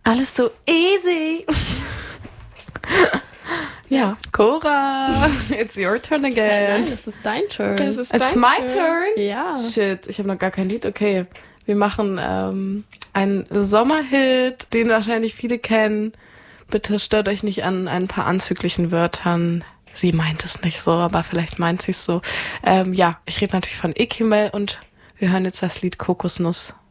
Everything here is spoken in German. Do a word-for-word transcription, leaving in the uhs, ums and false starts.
Alles so easy. Ja. Cora, it's your turn again. Nein, das ist dein Turn. Das ist It's dein my turn. turn. Ja. Shit, ich habe noch gar kein Lied. Okay, wir machen ähm, einen Sommerhit, den wahrscheinlich viele kennen. Bitte stört euch nicht an ein paar anzüglichen Wörtern. Sie meint es nicht so, aber vielleicht meint sie es so. Ähm, ja, ich rede natürlich von Ikimel und wir hören jetzt das Lied Kokosnuss.